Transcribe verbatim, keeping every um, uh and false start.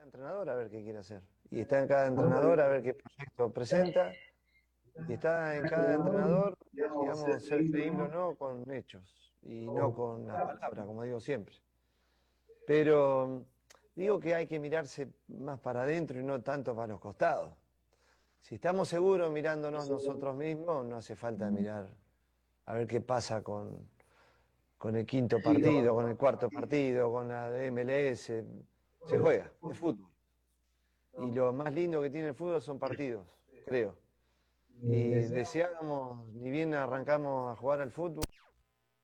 entrenador a ver qué quiere hacer. Y está en cada entrenador a ver qué proyecto presenta. Y está en cada entrenador, digamos, ser creíble o no con hechos y no con las palabras, como digo siempre. Pero mm, digo que hay que mirarse más para adentro y no tanto para los costados. Si estamos seguros mirándonos nosotros mismos, no hace falta mirar a ver qué pasa con, con el quinto partido, con el cuarto partido, con la de M L S. Se juega, es fútbol. Y lo más lindo que tiene el fútbol son partidos, creo. Y deseábamos, ni bien arrancamos a jugar al fútbol,